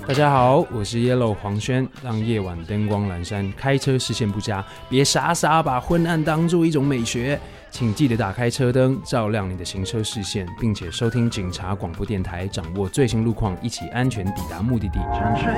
大家好，我是 Yellow 黄轩，让夜晚灯光阑珊，开车视线不佳，别傻傻把昏暗当作一种美学，请记得打开车灯，照亮你的行车视线，并且收听警察广播电台，掌握最新路况，一起安全抵达目的地。